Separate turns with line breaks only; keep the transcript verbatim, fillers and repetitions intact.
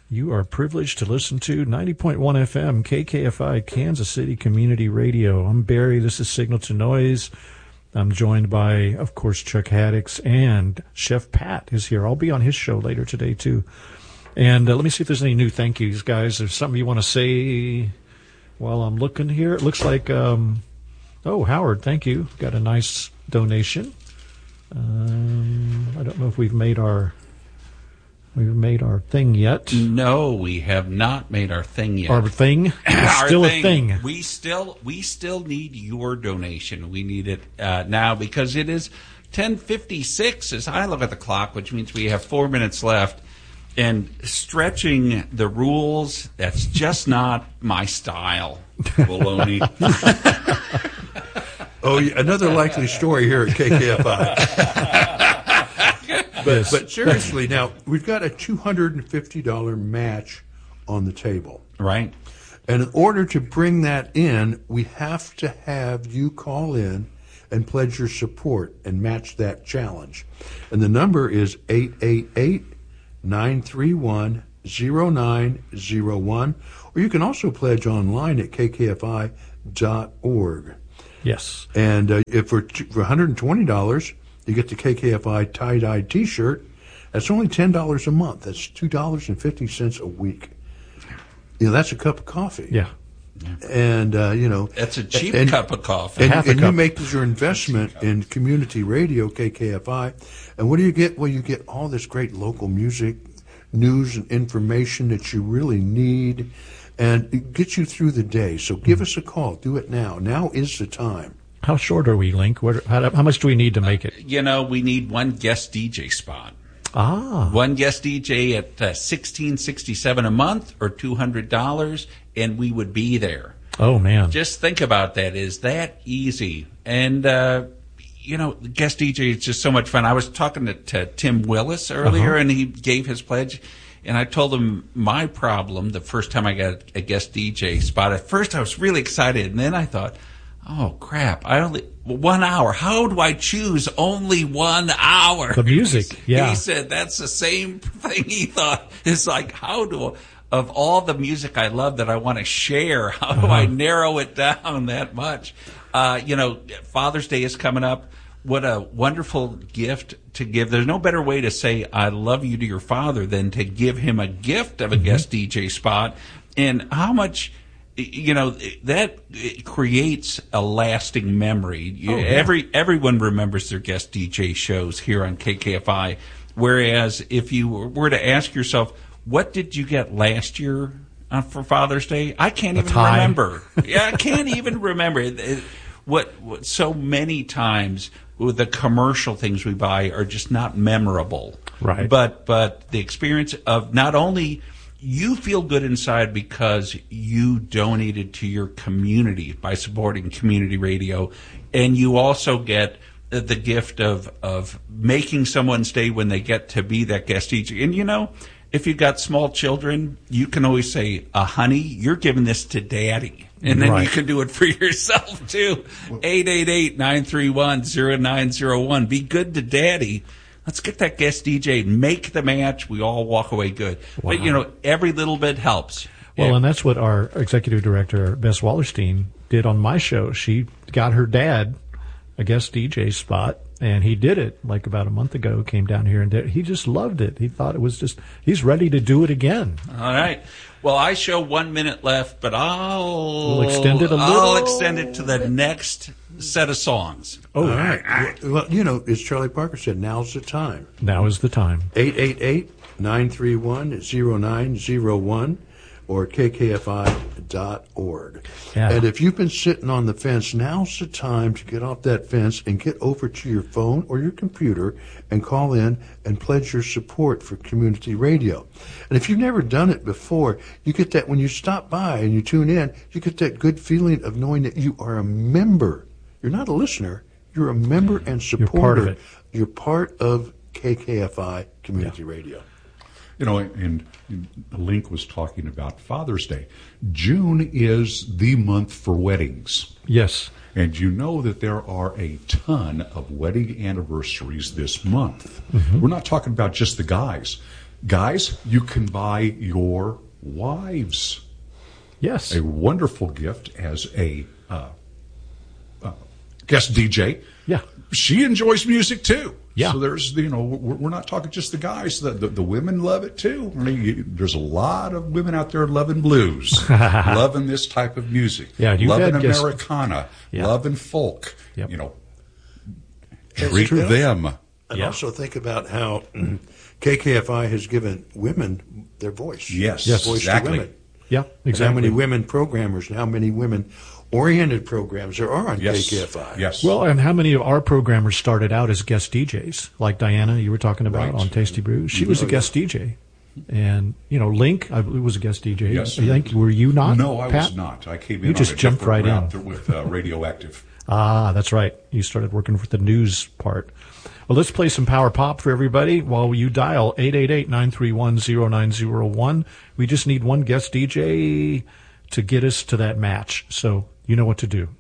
You are privileged to listen to ninety point one F M, K K F I, Kansas City Community Radio. I'm Barry. This is Signal to Noise. I'm joined by, of course, Chuck Haddix, and Chef Pat is here. I'll be on his show later today, too. And uh, let me see if there's any new thank yous, guys. There's something you want to say while I'm looking here. It looks like, um, oh, Howard, thank you. Got a nice donation. Um, I don't know if we've made our... We've made our thing yet.
No, we have not made our thing yet.
Our thing?
Our
still
thing.
a thing.
We still we still need your donation. We need it uh, now because it is ten fifty-six as I look at the clock, which means we have four minutes left. And stretching the rules, that's just not my style, Baloney.
Oh, yeah, another likely story here at K K F I. But, but seriously, now, we've got a two hundred fifty dollars match on the table.
Right.
And in order to bring that in, we have to have you call in and pledge your support and match that challenge. And the number is eight eight eight, nine three one, zero nine zero one. Or you can also pledge online at K K F I dot org.
Yes.
And uh, if for, for one hundred twenty dollars... you get the K K F I tie-dye T-shirt. That's only ten dollars a month. That's two dollars and fifty cents a week. You know, that's a cup of coffee.
Yeah.
And, uh, you know.
That's a cheap
and,
cup of coffee.
And,
Half a
and
cup.
you make your investment in community radio, K K F I. And what do you get? Well, you get all this great local music, news, and information that you really need. And it gets you through the day. So give mm-hmm. us a call. Do it now. Now is the time.
How short are we, Link? What, how, how much do we need to make it?
Uh, you know, we need one guest D J spot.
Ah.
One guest D J at uh, sixteen sixty-seven a month or two hundred dollars, and we would be there.
Oh, man.
Just think about that. Is that easy? And, uh, you know, guest D J is just so much fun. I was talking to, to Tim Willis earlier, uh-huh. and he gave his pledge. And I told him my problem the first time I got a guest D J spot. At first, I was really excited, and then I thought, oh, crap, I only one hour. How do I choose only one hour?
The music, yeah.
He said that's the same thing he thought. It's like, how do, of all the music I love that I want to share, how do uh-huh. I narrow it down that much? Uh, you know, Father's Day is coming up. What a wonderful gift to give. There's no better way to say I love you to your father than to give him a gift of a mm-hmm. guest D J spot. And how much... You know, that creates a lasting memory. Oh, yeah. Every everyone remembers their guest D J shows here on K K F I. Whereas if you were to ask yourself, what did you get last year uh, for Father's Day? I can't
a
even
tie.
remember. Yeah, I can't even remember. It, it, what, what so many times the commercial things we buy are just not memorable.
Right.
But but the experience of not only you feel good inside because you donated to your community by supporting community radio, and you also get the gift of of making someone stay when they get to be that guest D J. And you know, if you've got small children, you can always say, uh, honey, you're giving this to daddy. And then right. you can do it for yourself, too. eight eight eight, nine three one, zero nine zero one. Be good to daddy. Let's get that guest D J, make the match. We all walk away good. Wow. But, you know, every little bit helps.
Well,
yeah.
and that's what our executive director, Bess Wallerstein, did on my show. She got her dad a guest D J spot, and he did it like about a month ago, came down here and did it. He just loved it. He thought it was just, he's ready to do it again.
All right. Well, I show one minute left, but I'll
we'll extend it a little.
I'll extend it to the next set of songs.
Oh, all right. Well, you know, as Charlie Parker said, now's the time.
Now is the time.
eight eight eight, nine three one, zero nine zero one or K K F I dot org.
Yeah.
And if you've been sitting on the fence, now's the time to get off that fence and get over to your phone or your computer and call in and pledge your support for community radio. And if you've never done it before, you get that when you stop by and you tune in, you get that good feeling of knowing that you are a member. You're not a listener. You're a member and supporter.
You're part of it.
You're part of K K F I Community
yeah.
Radio.
You know, and Link was talking about Father's Day. June is the month for weddings.
Yes.
And you know that there are a ton of wedding anniversaries this month.
Mm-hmm.
We're not talking about just the guys. Guys, you can buy your wives
Yes.
a wonderful gift as a uh, uh, guest D J.
Yeah.
She enjoys music too.
Yeah.
So there's, you know, we're, we're not talking just the guys. The, the, the women love it too. I mean, you, there's a lot of women out there loving blues, loving this type of music,
Yeah, you've
loving
had guest-
Americana,
Yeah.
loving folk.
Yep.
You know,
That's
treat
true.
them.
And
Yeah.
also think about how mm, K K F I has given women their voice.
Yes,
Yes.
Voice
exactly.
to women.
Yeah,
And
exactly.
how many women programmers and how many women-oriented programs there are on
Yes,
K K F I.
yes.
Well, and how many of our programmers started out as guest D Js? Like Diana, you were talking about
Right.
on Tasty Brews. She was a
Oh,
guest D J. And, you know, Link, I believe, was a guest D J.
Yes.
I think, were you not?
no, I
Pat?
was not. I came in.
You
on
just
a
jumped
different
right in.
route with uh, Radioactive.
Ah, that's right. You started working with the news part. Well, let's play some Power Pop for everybody while you dial eight eight eight, nine three one, zero nine zero one. We just need one guest D J to get us to that match. So you know what to do.